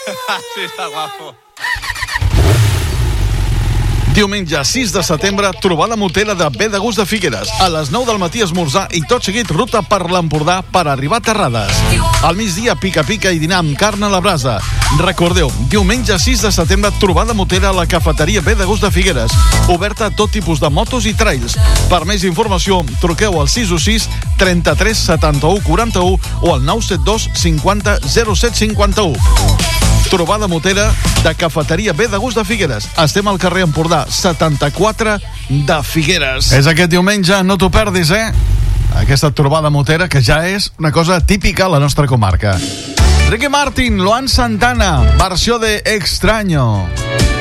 Sí, està guapo. Diumenge 6 de setembre, trobada motera de Bé de Gust de Figueres. A les 9 del matí esmorzar i tot seguit ruta per l'Empordà per arribar a Terrades. Al migdia, pica-pica i dinar amb carn a la brasa. Recordeu, diumenge 6 de setembre, trobada motera a la cafeteria Bé de Gust de Figueres. Oberta a tot tipus de motos i trails. Per més informació, truqueu al 616 33 71 41 o al 972 50 07 51. Trobada motera de cafeteria Bé de Gust de Figueres. Estem al carrer Empordà 74 de Figueres. És aquest diumenge, no t'ho perdis, aquesta trobada motera que ja és una cosa típica a la nostra comarca. Ricky Martin, Luan Santana, versió de Extraño.